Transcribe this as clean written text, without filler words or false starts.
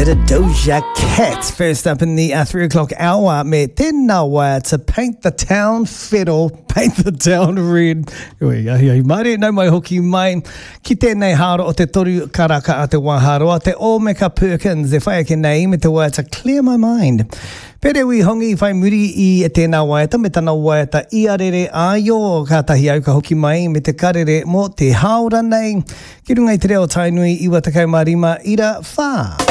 bit of Doja Cat. First up in the 3 o'clock hour, me tēnā wā to paint the town fiddle, paint the town red. Maare nau mai hoki mai, ki tēnei haro o te toru karaka a te wāharoa, te Omega Perkins, e whai ake nei me te wā to clear my mind. Pere wi hongi whai muri I e tēnā waeta me tana waeta iarere aio ka tahi au ka hoki mai me te karere mo te haora nei. Ki runga I te reo tainui I watakau marima ira whā.